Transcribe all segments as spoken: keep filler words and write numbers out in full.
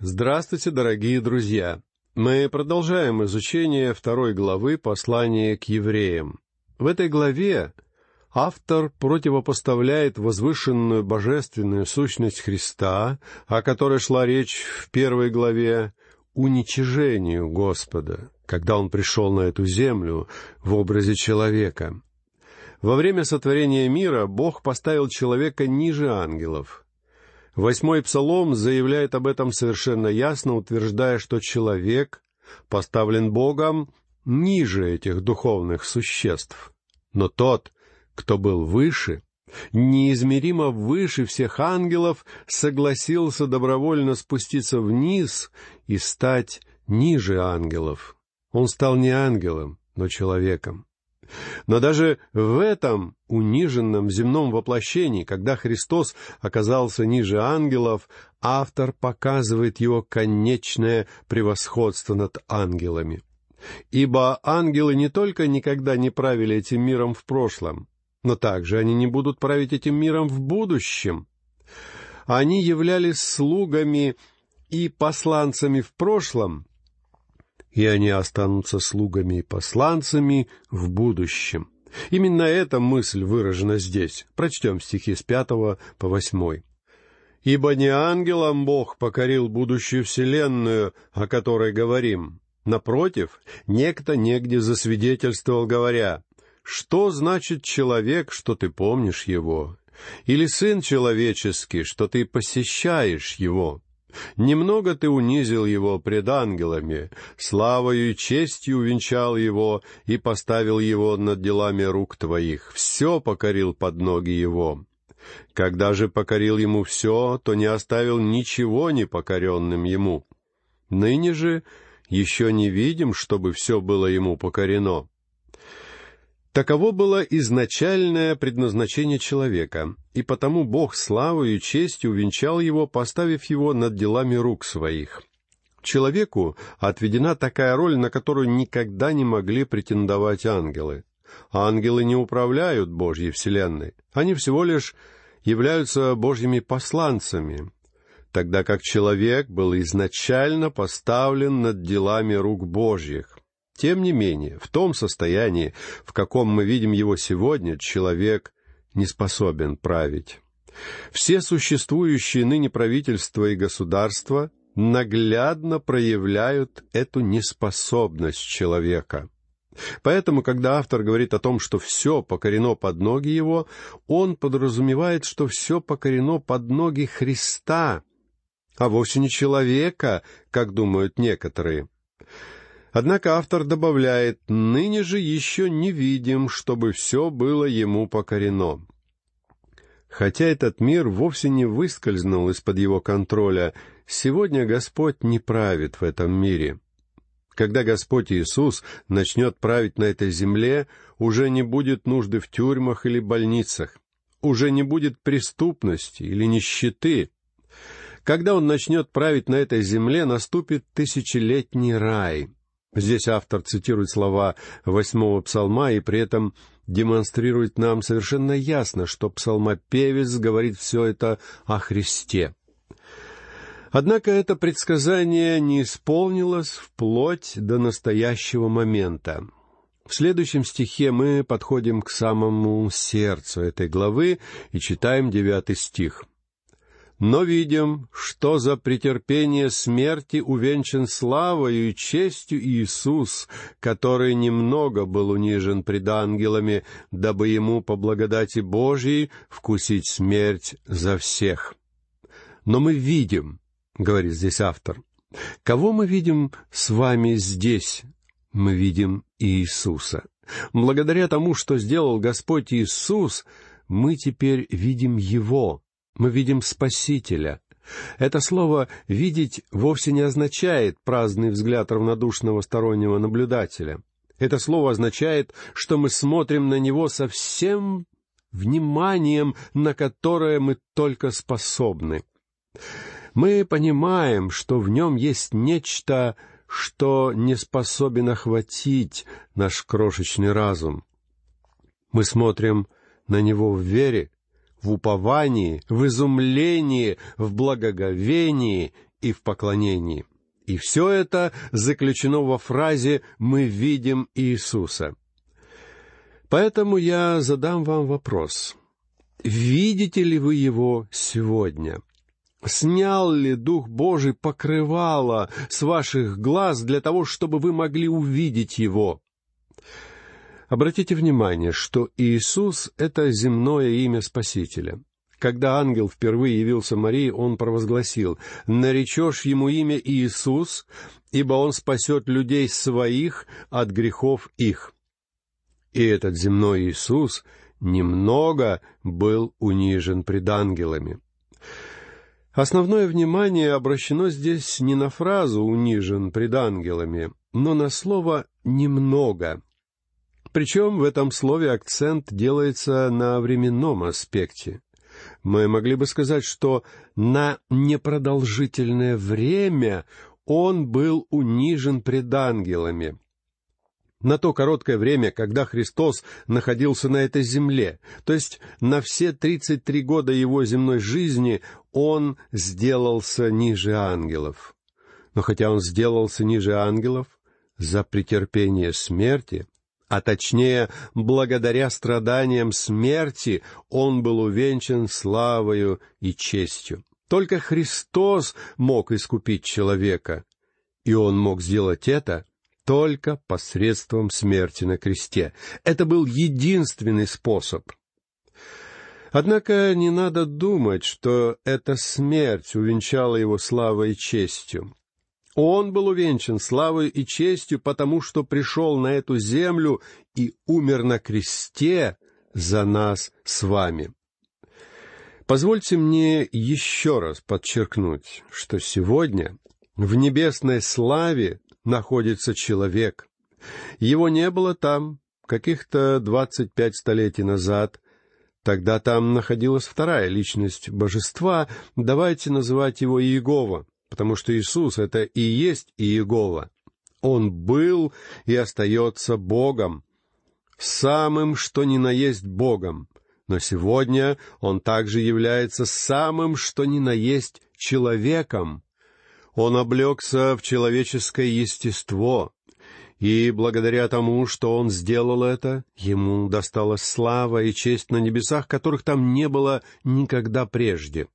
Здравствуйте, дорогие друзья! Мы продолжаем изучение второй главы послания к евреям. В этой главе автор противопоставляет возвышенную божественную сущность Христа, о которой шла речь в первой главе, уничижению Господа, когда Он пришел на эту землю в образе человека. Во время сотворения мира Бог поставил человека ниже ангелов. Восьмой псалом заявляет об этом совершенно ясно, утверждая, что человек поставлен Богом ниже этих духовных существ. Но тот, кто был выше, неизмеримо выше всех ангелов, согласился добровольно спуститься вниз и стать ниже ангелов. Он стал не ангелом, но человеком. Но даже в этом униженном земном воплощении, когда Христос оказался ниже ангелов, автор показывает его конечное превосходство над ангелами. Ибо ангелы не только никогда не правили этим миром в прошлом, но также они не будут править этим миром в будущем. Они являлись слугами и посланцами в прошлом, и они останутся слугами и посланцами в будущем. Именно эта мысль выражена здесь. Прочтем стихи с пятого по восьмой. «Ибо не ангелам Бог покорил будущую вселенную, о которой говорим. Напротив, некто негде засвидетельствовал, говоря: что значит человек, что ты помнишь его? Или сын человеческий, что ты посещаешь его? Немного ты унизил его пред ангелами, славою и честью увенчал его и поставил его над делами рук твоих, все покорил под ноги его. Когда же покорил ему все, то не оставил ничего непокоренным ему. Ныне же еще не видим, чтобы все было ему покорено». Таково было изначальное предназначение человека, и потому Бог славою и честью увенчал его, поставив его над делами рук своих. Человеку отведена такая роль, на которую никогда не могли претендовать ангелы. Ангелы не управляют Божьей вселенной, они всего лишь являются Божьими посланцами, тогда как человек был изначально поставлен над делами рук Божьих. Тем не менее, в том состоянии, в каком мы видим его сегодня, человек не способен править. Все существующие ныне правительства и государства наглядно проявляют эту неспособность человека. Поэтому, когда автор говорит о том, что все покорено под ноги его, он подразумевает, что все покорено под ноги Христа, а вовсе не человека, как думают некоторые. Однако автор добавляет: «Ныне же еще не видим, чтобы все было ему покорено». Хотя этот мир вовсе не выскользнул из-под его контроля, сегодня Господь не правит в этом мире. Когда Господь Иисус начнет править на этой земле, уже не будет нужды в тюрьмах или больницах, уже не будет преступности или нищеты. Когда Он начнет править на этой земле, наступит тысячелетний рай. Здесь автор цитирует слова восьмого псалма и при этом демонстрирует нам совершенно ясно, что псалмопевец говорит все это о Христе. Однако это предсказание не исполнилось вплоть до настоящего момента. В следующем стихе мы подходим к самому сердцу этой главы и читаем девятый стих. «Но видим, что за претерпение смерти увенчан славою и честью Иисус, который немного был унижен пред ангелами, дабы ему по благодати Божией вкусить смерть за всех». Но мы видим, говорит здесь автор, кого мы видим с вами здесь? Мы видим Иисуса. Благодаря тому, что сделал Господь Иисус, мы теперь видим Его. Мы видим Спасителя. Это слово «видеть» вовсе не означает праздный взгляд равнодушного стороннего наблюдателя. Это слово означает, что мы смотрим на Него со всем вниманием, на которое мы только способны. Мы понимаем, что в Нем есть нечто, что не способен охватить наш крошечный разум. Мы смотрим на Него в вере, в уповании, в изумлении, в благоговении и в поклонении. И все это заключено во фразе «Мы видим Иисуса». Поэтому я задам вам вопрос. Видите ли вы Его сегодня? Снял ли Дух Божий покрывало с ваших глаз для того, чтобы вы могли увидеть Его? Обратите внимание, что Иисус — это земное имя Спасителя. Когда ангел впервые явился Марии, он провозгласил: «Наречешь ему имя Иисус, ибо он спасет людей своих от грехов их». И этот земной Иисус немного был унижен пред ангелами. Основное внимание обращено здесь не на фразу «унижен пред ангелами», но на слово «немного». Причем в этом слове акцент делается на временном аспекте. Мы могли бы сказать, что на непродолжительное время он был унижен пред ангелами. На то короткое время, когда Христос находился на этой земле, то есть на все тридцать три года его земной жизни, он сделался ниже ангелов. Но хотя он сделался ниже ангелов, за претерпение смерти, а точнее, благодаря страданиям смерти, он был увенчан славою и честью. Только Христос мог искупить человека, и он мог сделать это только посредством смерти на кресте. Это был единственный способ. Однако не надо думать, что эта смерть увенчала его славой и честью. Он был увенчан славой и честью, потому что пришел на эту землю и умер на кресте за нас с вами. Позвольте мне еще раз подчеркнуть, что сегодня в небесной славе находится человек. Его не было там каких-то двадцать пять столетий назад. Тогда там находилась вторая личность божества, давайте называть его Иегова, потому что Иисус — это и есть Иегова. Он был и остается Богом, самым что ни на есть Богом, но сегодня Он также является самым что ни на есть человеком. Он облегся в человеческое естество, и благодаря тому, что Он сделал это, Ему досталась слава и честь на небесах, которых там не было никогда прежде.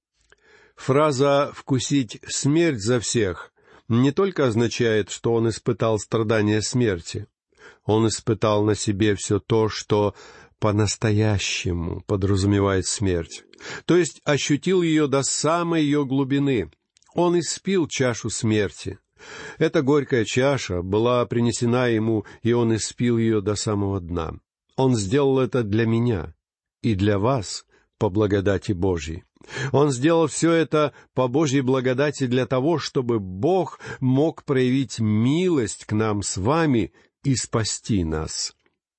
Фраза «вкусить смерть за всех» не только означает, что Он испытал страдания смерти. Он испытал на себе все то, что по-настоящему подразумевает смерть, то есть ощутил ее до самой ее глубины. Он испил чашу смерти. Эта горькая чаша была принесена Ему, и Он испил ее до самого дна. Он сделал это для меня и для вас по благодати Божьей. Он сделал все это по Божьей благодати для того, чтобы Бог мог проявить милость к нам с вами и спасти нас.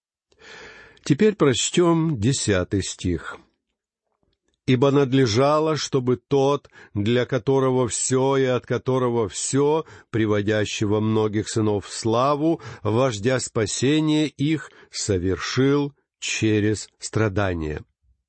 Теперь прочтем десятый стих. «Ибо надлежало, чтобы тот, для которого все и от которого все, приводящего многих сынов в славу, вождя спасения их, совершил через страдания».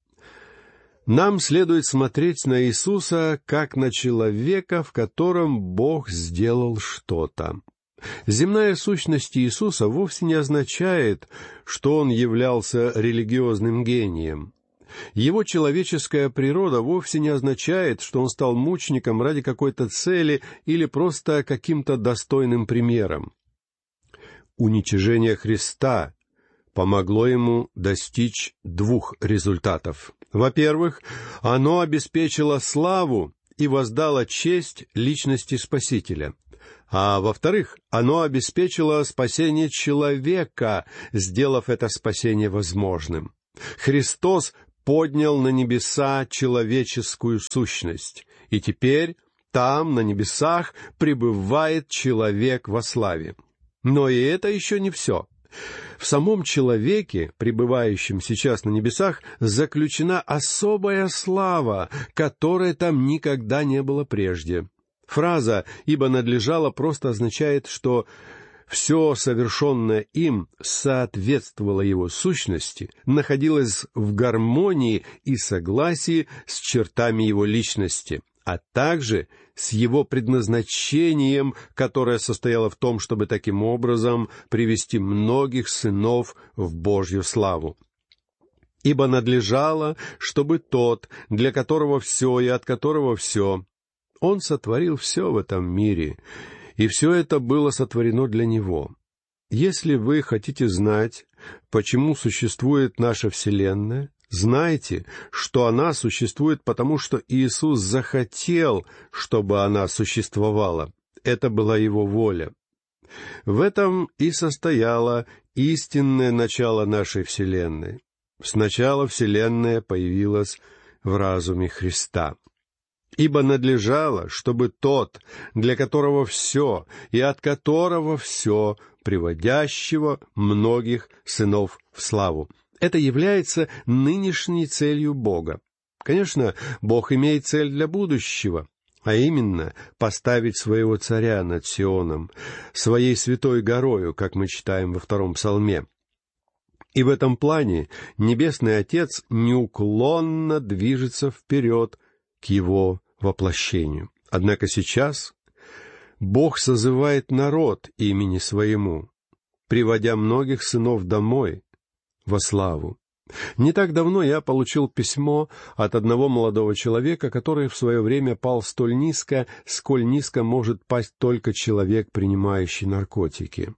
Нам следует смотреть на Иисуса как на человека, в котором Бог сделал что-то. Земная сущность Иисуса вовсе не означает, что Он являлся религиозным гением. Его человеческая природа вовсе не означает, что Он стал мучеником ради какой-то цели или просто каким-то достойным примером. Уничижение Христа помогло Ему достичь двух результатов. Во-первых, оно обеспечило славу и воздало честь личности Спасителя. А во-вторых, оно обеспечило спасение человека, сделав это спасение возможным. Христос поднял на небеса человеческую сущность, и теперь там, на небесах, пребывает человек во славе. Но и это еще не все. В самом человеке, пребывающем сейчас на небесах, заключена особая слава, которой там никогда не было прежде. Фраза «ибо надлежало» просто означает, что все совершенное им соответствовало его сущности, находилось в гармонии и согласии с чертами его личности, а также с его предназначением, которое состояло в том, чтобы таким образом привести многих сынов в Божью славу. Ибо надлежало, чтобы тот, для которого все и от которого все, он сотворил все в этом мире, и все это было сотворено для него. Если вы хотите знать, почему существует наша Вселенная, знайте, что она существует потому, что Иисус захотел, чтобы она существовала. Это была Его воля. В этом и состояло истинное начало нашей Вселенной. Сначала Вселенная появилась в разуме Христа. Ибо надлежало, чтобы тот, для которого все и от которого все, приводящего многих сынов в славу. Это является нынешней целью Бога. Конечно, Бог имеет цель для будущего, а именно поставить своего царя над Сионом, своей святой горою, как мы читаем во втором псалме. И в этом плане Небесный Отец неуклонно движется вперед к Его воплощению. Однако сейчас Бог созывает народ имени Своему, приводя многих сынов домой во славу. Не так давно я получил письмо от одного молодого человека, который в свое время пал столь низко, сколь низко может пасть только человек, принимающий наркотики.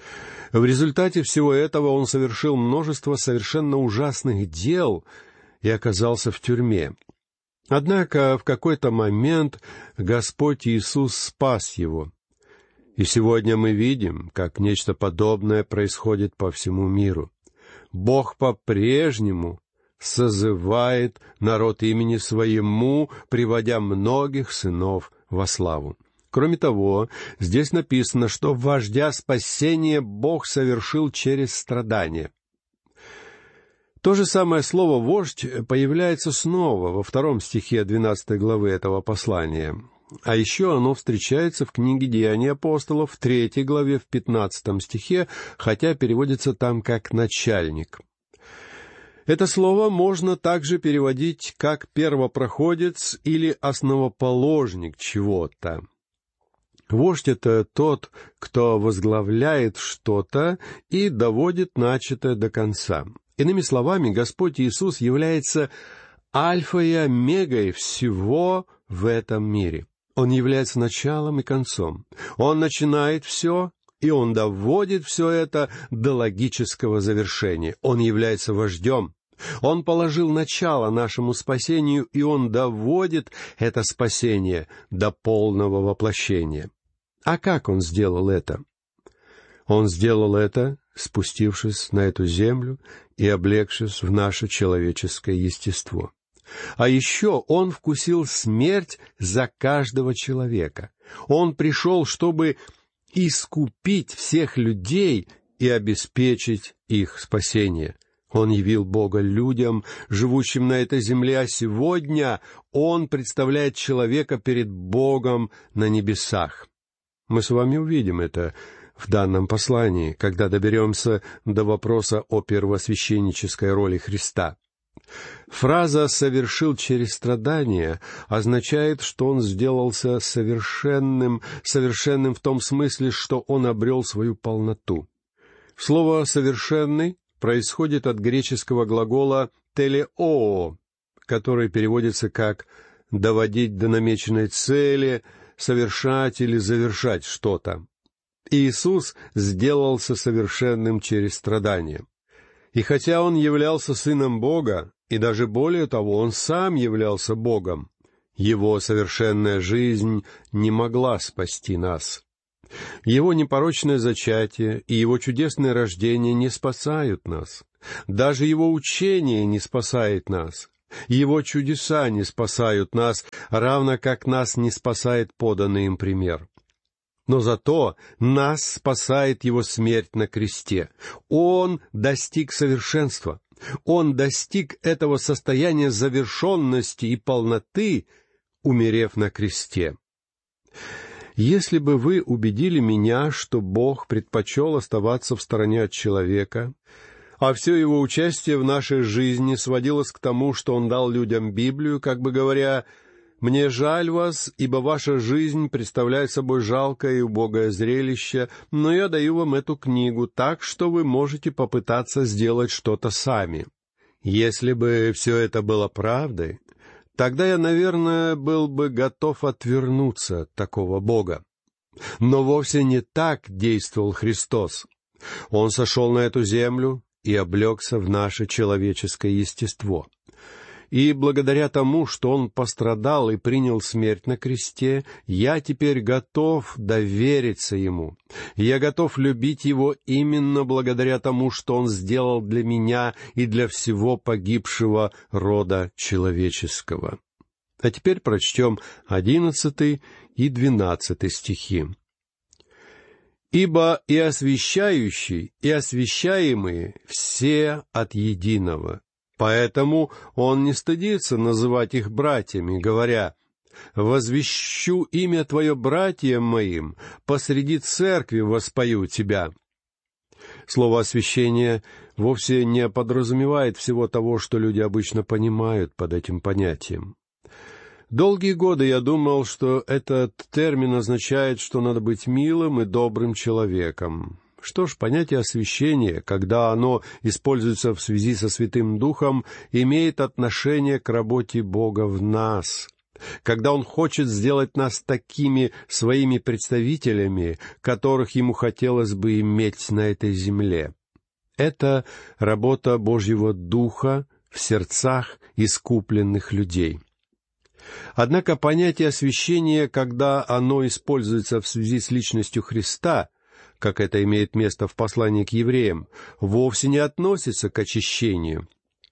В результате всего этого он совершил множество совершенно ужасных дел и оказался в тюрьме. Однако в какой-то момент Господь Иисус спас его. И сегодня мы видим, как нечто подобное происходит по всему миру. Бог по-прежнему созывает народ имени Своему, приводя многих сынов во славу. Кроме того, здесь написано, что вождя спасения Бог совершил через страдания. То же самое слово «вождь» появляется снова во втором стихе двенадцатой главы этого послания. А еще оно встречается в книге «Деяния апостолов» в третьей главе, в пятнадцатом стихе, хотя переводится там как «начальник». Это слово можно также переводить как «первопроходец» или «основоположник чего-то». Вождь — это тот, кто возглавляет что-то и доводит начатое до конца. Иными словами, Господь Иисус является альфой и омегой всего в этом мире. Он является началом и концом. Он начинает все, и Он доводит все это до логического завершения. Он является вождем. Он положил начало нашему спасению, и Он доводит это спасение до полного воплощения. А как Он сделал это? Он сделал это, спустившись на эту землю и облегшись в наше человеческое естество. А еще Он вкусил смерть за каждого человека. Он пришел, чтобы искупить всех людей и обеспечить их спасение. Он явил Бога людям, живущим на этой земле, а сегодня Он представляет человека перед Богом на небесах. Мы с вами увидим это в данном послании, когда доберемся до вопроса о первосвященнической роли Христа. Фраза «совершил через страдания» означает, что Он сделался совершенным, совершенным в том смысле, что Он обрел свою полноту. Слово «совершенный» происходит от греческого глагола «телеоо», который переводится как «доводить до намеченной цели», «совершать» или «завершать что-то». Иисус сделался совершенным через страдания. И хотя Он являлся Сыном Бога, и даже более того, Он сам являлся Богом, Его совершенная жизнь не могла спасти нас. Его непорочное зачатие и Его чудесное рождение не спасают нас. Даже Его учение не спасает нас. Его чудеса не спасают нас, равно как нас не спасает поданный им пример. Но зато нас спасает Его смерть на кресте. Он достиг совершенства. Он достиг этого состояния завершенности и полноты, умерев на кресте. Если бы вы убедили меня, что Бог предпочел оставаться в стороне от человека, а все его участие в нашей жизни сводилось к тому, что он дал людям Библию, как бы говоря: «Мне жаль вас, ибо ваша жизнь представляет собой жалкое и убогое зрелище, но я даю вам эту книгу, так что вы можете попытаться сделать что-то сами». Если бы все это было правдой, тогда я, наверное, был бы готов отвернуться от такого Бога. Но вовсе не так действовал Христос. Он сошел на эту землю и облегся в наше человеческое естество. И благодаря тому, что Он пострадал и принял смерть на кресте, я теперь готов довериться Ему. Я готов любить Его именно благодаря тому, что Он сделал для меня и для всего погибшего рода человеческого. А теперь прочтем одиннадцатый и двенадцатый стихи. «Ибо и освящающий, и освящаемые все от единого. Поэтому он не стыдится называть их братьями, говоря: «Возвещу имя Твое братьям моим, посреди церкви воспою Тебя». Слово «освящение» вовсе не подразумевает всего того, что люди обычно понимают под этим понятием. Долгие годы я думал, что этот термин означает, что надо быть милым и добрым человеком. Что ж, понятие освящения, когда оно используется в связи со Святым Духом, имеет отношение к работе Бога в нас, когда Он хочет сделать нас такими своими представителями, которых Ему хотелось бы иметь на этой земле. Это работа Божьего Духа в сердцах искупленных людей. Однако понятие освящения, когда оно используется в связи с личностью Христа, как это имеет место в послании к евреям, вовсе не относится к очищению.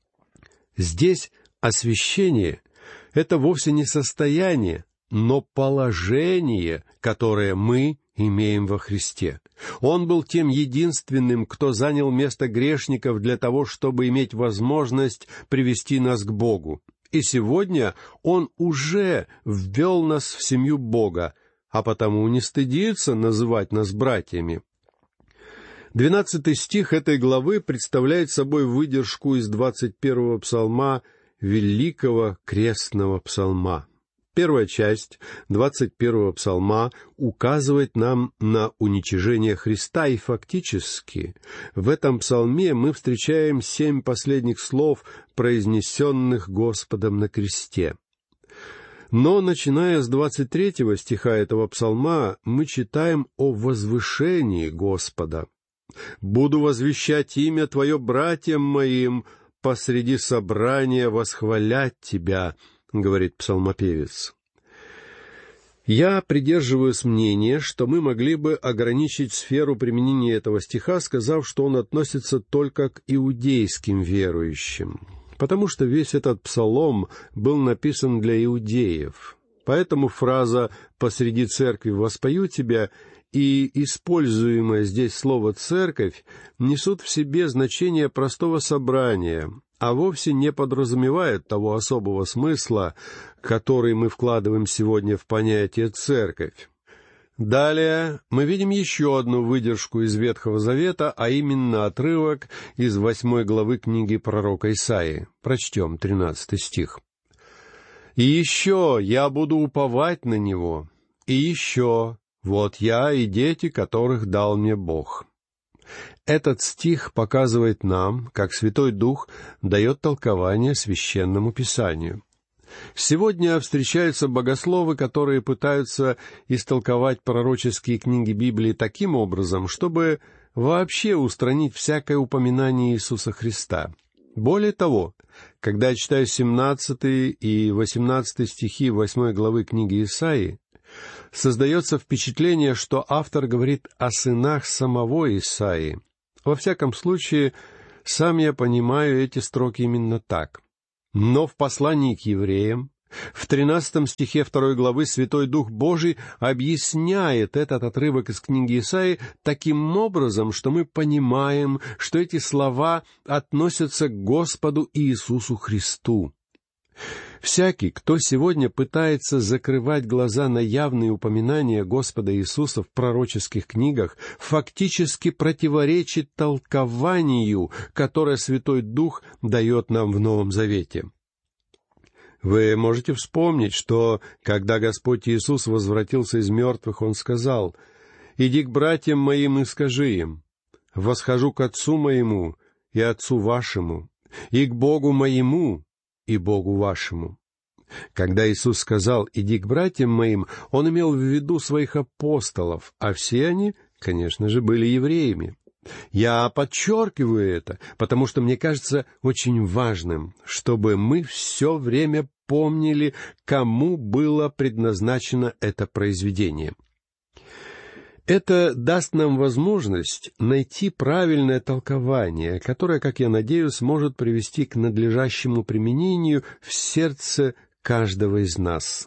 Здесь освящение — это вовсе не состояние, но положение, которое мы имеем во Христе. Он был тем единственным, кто занял место грешников для того, чтобы иметь возможность привести нас к Богу. И сегодня Он уже ввел нас в семью Бога, а потому не стыдится называть нас братьями. Двенадцатый стих этой главы представляет собой выдержку из двадцать первого псалма, великого крестного псалма. Первая часть двадцать первого псалма указывает нам на уничижение Христа, и фактически в этом псалме мы встречаем семь последних слов, произнесенных Господом на кресте. Но, начиная с двадцать третьего стиха этого псалма, мы читаем о возвышении Господа. «Буду возвещать имя Твое братьям моим, посреди собрания восхвалять Тебя», — говорит псалмопевец. Я придерживаюсь мнения, что мы могли бы ограничить сферу применения этого стиха, сказав, что он относится только к иудейским верующим, потому что весь этот псалом был написан для иудеев. Поэтому фраза «посреди церкви воспою Тебя» и используемое здесь слово «церковь» несут в себе значение простого собрания, а вовсе не подразумевают того особого смысла, который мы вкладываем сегодня в понятие «церковь». Далее мы видим еще одну выдержку из Ветхого Завета, а именно отрывок из восьмой главы книги пророка Исаии. Прочтем тринадцатый стих. «И еще я буду уповать на Него, и еще, вот я и дети, которых дал мне Бог». Этот стих показывает нам, как Святой Дух дает толкование Священному Писанию. Сегодня встречаются богословы, которые пытаются истолковать пророческие книги Библии таким образом, чтобы вообще устранить всякое упоминание Иисуса Христа. Более того, когда я читаю семнадцатый и восемнадцатый стихи восьмой главы книги Исаии, создается впечатление, что автор говорит о сынах самого Исаии. Во всяком случае, сам я понимаю эти строки именно так. Но в послании к евреям, в тринадцатом стихе второй главы, Святой Дух Божий объясняет этот отрывок из книги Исаии таким образом, что мы понимаем, что эти слова относятся к Господу Иисусу Христу. Всякий, кто сегодня пытается закрывать глаза на явные упоминания Господа Иисуса в пророческих книгах, фактически противоречит толкованию, которое Святой Дух дает нам в Новом Завете. Вы можете вспомнить, что, когда Господь Иисус возвратился из мертвых, Он сказал: «Иди к братьям моим и скажи им: восхожу к Отцу моему и Отцу вашему, и к Богу моему и Богу вашему». Когда Иисус сказал «иди к братьям моим», Он имел в виду своих апостолов, а все они, конечно же, были евреями. Я подчеркиваю это, потому что мне кажется очень важным, чтобы мы все время помнили, кому было предназначено это произведение. Это даст нам возможность найти правильное толкование, которое, как я надеюсь, может привести к надлежащему применению в сердце каждого из нас.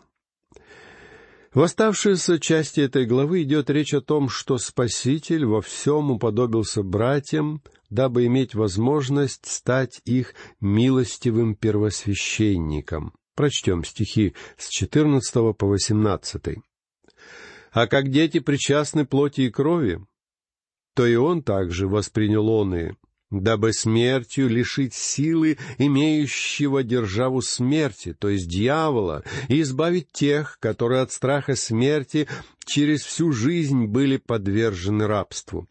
В оставшейся части этой главы идет речь о том, что Спаситель во всем уподобился братьям, дабы иметь возможность стать их милостивым первосвященником. Прочтем стихи с четырнадцатого по восемнадцатый. «А как дети причастны плоти и крови, то и он также воспринял оные, дабы смертью лишить силы имеющего державу смерти, то есть дьявола, и избавить тех, которые от страха смерти через всю жизнь были подвержены рабству.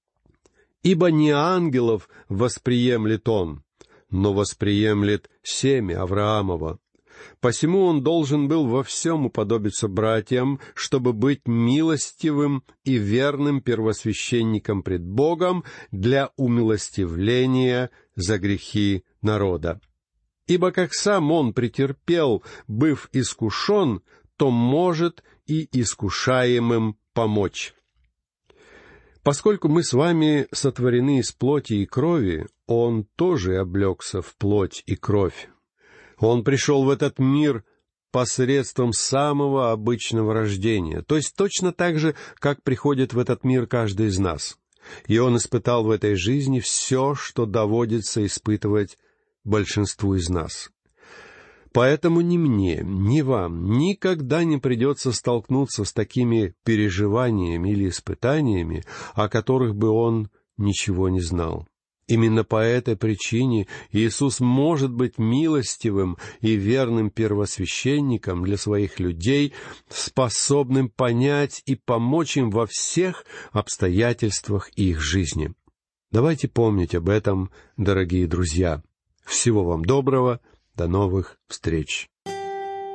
Ибо не ангелов восприемлет он, но восприемлет семя Авраамова. Посему он должен был во всем уподобиться братьям, чтобы быть милостивым и верным первосвященником пред Богом для умилостивления за грехи народа. Ибо как сам он претерпел, быв искушен, то может и искушаемым помочь». Поскольку мы с вами сотворены из плоти и крови, он тоже облегся в плоть и кровь. Он пришел в этот мир посредством самого обычного рождения, то есть точно так же, как приходит в этот мир каждый из нас. И он испытал в этой жизни все, что доводится испытывать большинству из нас. Поэтому ни мне, ни вам никогда не придется столкнуться с такими переживаниями или испытаниями, о которых бы он ничего не знал. Именно по этой причине Иисус может быть милостивым и верным первосвященником для своих людей, способным понять и помочь им во всех обстоятельствах их жизни. Давайте помнить об этом, дорогие друзья. Всего вам доброго, до новых встреч.